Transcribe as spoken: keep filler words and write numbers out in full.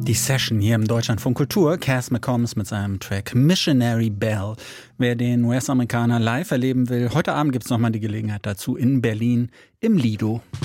Die Session hier im Deutschlandfunk Kultur, Cass McCombs mit seinem Track Missionary Bell. Wer den U S-Amerikaner live erleben will, heute Abend gibt's nochmal die Gelegenheit dazu in Berlin im Lido.